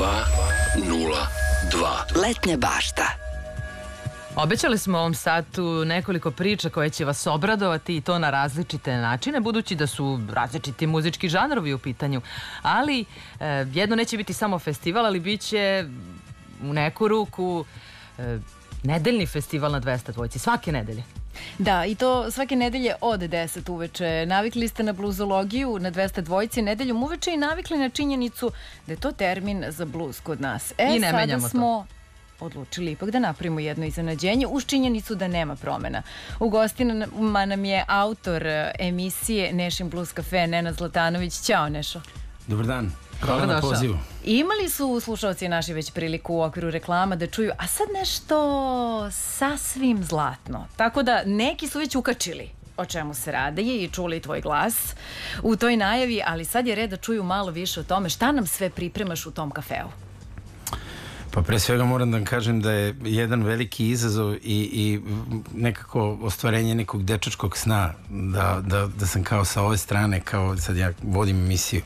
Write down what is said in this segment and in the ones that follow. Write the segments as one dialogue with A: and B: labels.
A: 202. Letnja bašta.
B: Obećali smo ovom satu nekoliko priča koje će vas obradovati i to na različite načine, budući da su različiti muzički žanrovi u pitanju. Ali jedno neće biti samo festival, ali bit će u neku ruku nedeljni festival na 202, svake nedelje.
C: Da, i to svake nedelje od 10 uveče. Navikli ste na bluzologiju na 202 nedeljom uveče i navikli na činjenicu da je to termin za bluz kod nas.
B: I ne menjamo
C: sada smo odlučili ipak da napravimo jedno iznenađenje uz činjenicu da nema promena. U gostima nam je autor emisije Nešin Blues Cafe, Nenad Zlatanović. Ćao, Nešo.
D: Dobar dan. Hvala na pozivu.
C: Imali su slušalci naši već priliku u okviru reklama da čuju, a sad nešto sasvim zlatno. Tako da neki su već ukačili o čemu se radi i čuli tvoj glas u toj najavi, ali sad je red da čuju malo više o tome šta nam sve pripremaš u tom kafeu.
D: Pa pre svega moram da vam kažem da je jedan veliki izazov i nekako ostvarenje nekog dečačkog sna da sam kao sa ove strane, kao sad ja vodim emisiju.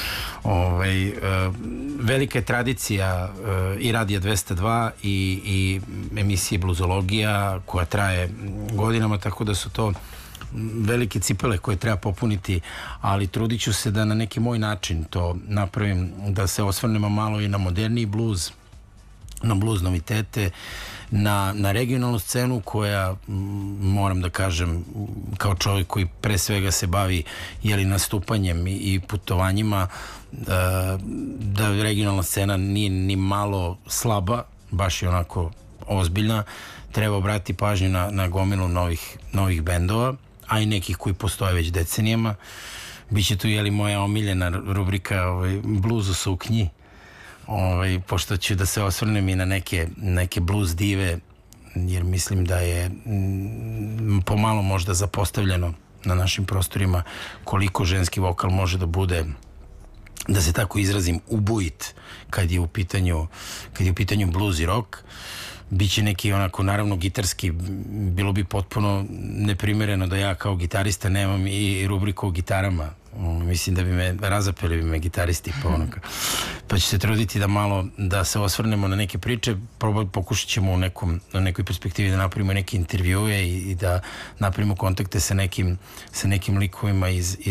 D: Velika je tradicija i Radija 202 i emisije Bluzologija koja traje godinama, tako da su to velike cipele koje treba popuniti, ali trudit ću se da na neki moj način to napravim, da se osvrnemo malo i na moderniji bluz, na bluz novitete, na regionalnu scenu koja, moram da kažem, kao čovjek koji pre svega se bavi nastupanjem i putovanjima, da regionalna scena nije ni malo slaba, baš je onako ozbiljna. Treba obratiti pažnju na gomilu novih bendova, a i nekih koji postoje već decenijama. Biće tu moja omiljena rubrika Bluz u suknji, pošto ću da se osvrnem i na neke blues dive, jer mislim da je pomalo možda zapostavljeno na našim prostorima koliko ženski vokal može da bude, da se tako izrazim, ubojit kad je u pitanju blues i rock. Biće neki onako naravno gitarski, bilo bi potpuno neprimereno da ja kao gitarista nemam i rubriku o gitarama. Mislim da bi razapeli gitaristi pa ću se truditi da malo da se osvrnemo na neke priče. Pokušat ćemo u nekoj perspektivi da napravimo neke intervjue i da napravimo kontakte sa nekim likovima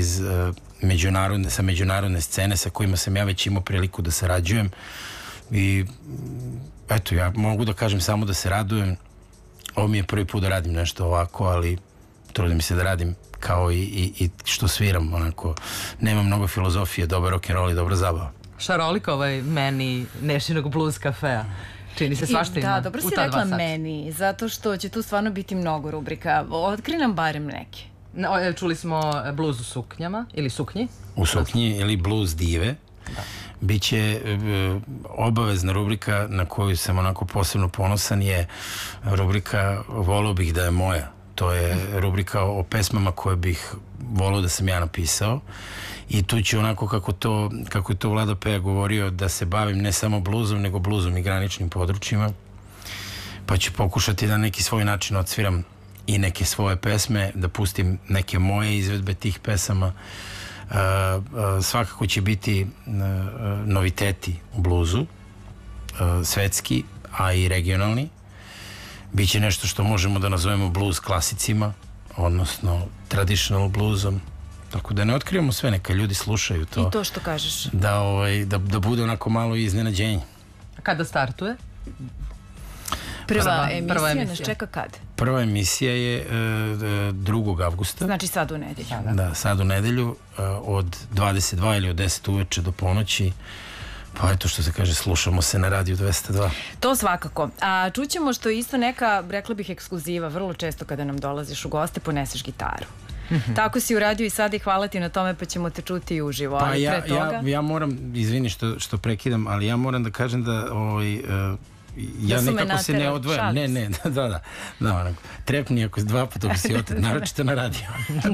D: sa međunarodne scene sa kojima sam ja već imao priliku da sarađujem. I eto, ja mogu da kažem samo da se radujem. Ovo mi je prvi put da radim nešto ovako, ali trudim se da radim kao i što sviram, onako, nema mnogo filozofije, dobar rock'n'roll i dobra zabava.
B: Šarolik meni Nešinog Blues Cafea. Čini se svašta ima.
C: Da, dobro si rekla meni, zato što će tu stvarno biti mnogo rubrika. Otkri nam barem neke.
B: Čuli smo bluz u suknjama, ili suknji.
D: U suknji, ili bluz dive. Da. Biće obavezna rubrika na koju sam onako posebno ponosan, je rubrika Voleo bih da je moja. To je rubrika o pesmama koje bih voleo da sam ja napisao i tu ću onako kako je to Vlado Peja govorio, da se bavim ne samo bluzom, nego bluzom i graničnim područjima, pa ću pokušati da neki svoj način odsviram i neke svoje pesme, da pustim neke moje izvedbe tih pesama. Svakako će biti noviteti u bluzu, svetski, a i regionalni. Biće nešto što možemo da nazovemo blues klasicima, odnosno traditional bluesom. Tako da ne otkrivamo sve, neka ljudi slušaju to.
C: I to što kažeš.
D: Da bude onako malo iznenađenje.
B: A kada startuje?
C: Prva emisija nas čeka kad?
D: Prva emisija je 2. avgusta.
C: Znači sad u nedelju.
D: Da, sad u nedelju od 22 ili od 10 uveče do ponoći. Pa eto, što se kaže, slušamo se na Radiju 202.
C: To svakako. A čućemo što je isto neka, rekla bih, ekskluziva. Vrlo često kada nam dolaziš u goste poneseš gitaru. Tako si uradio i sada i hvala ti na tome, pa ćemo te čuti i uživo.
D: Pa ja moram, izvini što prekidam, ali ja moram da kažem da ja nekako se ne odvojam. Ne, da, trepni ako 2 puta bi si otet, naročito na radio.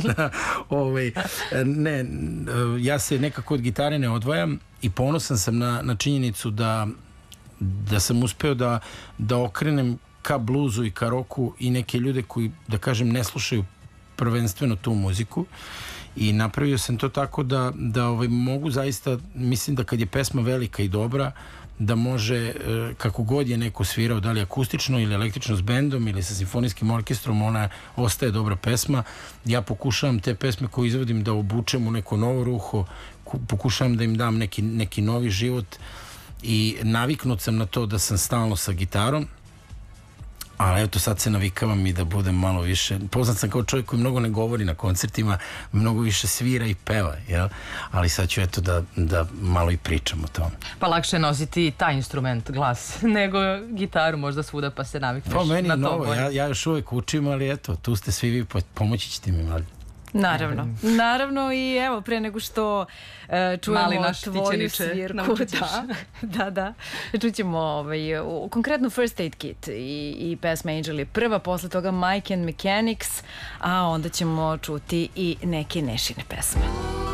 D: Ne, ja se nekako od gitare ne odvojam i ponosan sam na činjenicu da sam uspeo da okrenem ka bluzu i ka roku i neke ljude koji, da kažem, ne slušaju prvenstveno tu muziku i napravio sam to tako da mogu zaista, mislim da kad je pesma velika i dobra, da može, kako god je neko svirao, da li akustično ili električno s bendom ili sa simfonijskim orkestrom, ona ostaje dobra pesma. Ja pokušavam te pesme koje izvodim da obučem u neko novo ruho, pokušavam da im dam neki novi život i naviknut sam na to da sam stalno sa gitarom, ali eto sad se navikavam i da budem malo više, poznat sam kao čovjek koji mnogo ne govori na koncertima, mnogo više svira i peva, jel? Ali sad ću eto da malo i pričam o tome.
B: Pa lakše je nositi taj instrument, glas, nego gitaru možda svuda pa se navikneš na to.
D: Pa meni je novo, ja još uvijek učim, ali eto, tu ste svi vi, pomoći ćete mi mladi.
C: Naravno i evo pre nego što čujemo tvoju svirku, da, čućemo konkretno First Aid Kit i pesma Angel je prva, posle toga Mike and Mechanics, a onda ćemo čuti i neke Nešine pesme.